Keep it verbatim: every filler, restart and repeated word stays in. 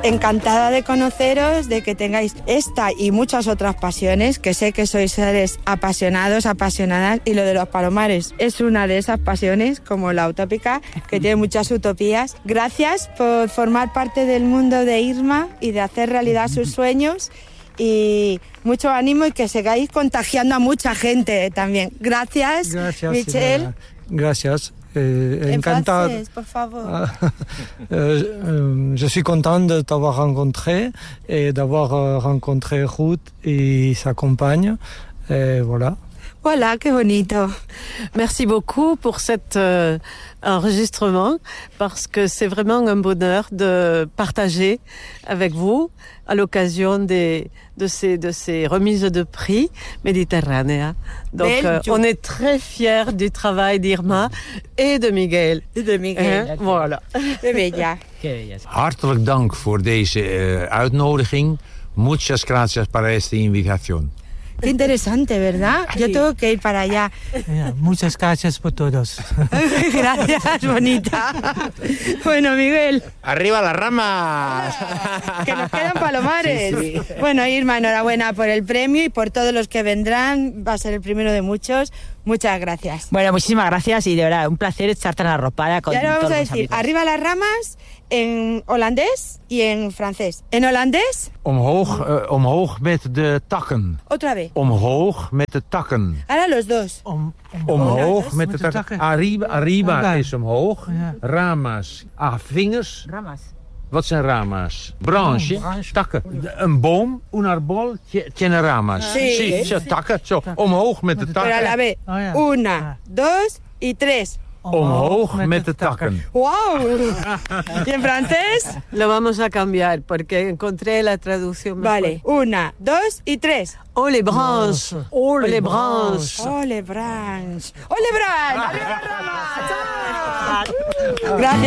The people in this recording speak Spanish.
encantada de conoceros, de que tengáis esta y muchas otras pasiones, que sé que sois seres apasionados, apasionadas, y lo de los palomares es una de esas pasiones, como la utópica, que tiene muchas utopías. Gracias por formar parte del mundo de Irma y de hacer realidad sus sueños, y mucho ánimo y que sigáis contagiando a mucha gente también. Gracias, Gracias, Michel. Silvia. Gracias. Eh, En encantado. francés, por favor. euh, je suis content de t'avoir rencontré et d'avoir euh, rencontré Ruth et sa compagne. Et voilà. Voilà, qué bonito. Merci beaucoup pour cet euh, enregistrement, parce que c'est vraiment un bonheur de partager avec vous à l'occasion des, de, ces, de ces remises de prix méditerranéens. Donc euh, on est très fiers du travail d'Irma et de Miguel. De Miguel. Hein? Voilà. De Bella. Hartelijk dank voor deze uh, uitnodiging. Muchas gracias para esta invitación. Qué interesante, ¿verdad? Yo tengo que ir para allá. Yeah, muchas gracias por todos. Gracias, bonita. Bueno, Miguel. ¡Arriba las ramas! Que nos quedan palomares. Sí, sí. Bueno, Irma, enhorabuena por el premio y por todos los que vendrán. Va a ser el primero de muchos. Muchas gracias. Bueno, muchísimas gracias y de verdad, un placer echarte en la ropada con Y ahora vamos todos a mis decir, amigos. arriba las ramas en holandés y en francés. En holandés, Omhoog, uh, omhoog met de takken. otra vez. Omhoog met de takken. Ahora los dos. Om, om, Omhoog met de met de takken. takken. Arriba, arriba Oké. is omhoog. Ja. Ramas. Ah, vingers. Ramas. Wat zijn ramas? Branche. Oh, branche. Takken. De- Een boom. Un árbol. tie- Tiene ramas. Sí. Sí, zo, takken. Zo. Omhoog met de Pero a la takken. vez. Oh, ja. Una, Ah. dos y tres. Omhoog met de takken. ¡Wow! ¿Y en francés? Lo vamos a cambiar porque encontré la traducción mejor. Vale. Una, dos y tres. Oh les branches. Oh les branches. ¡Ole, branch! ¡Ole, branch! ¡Arriba la rama! ¡Chao! Gracias.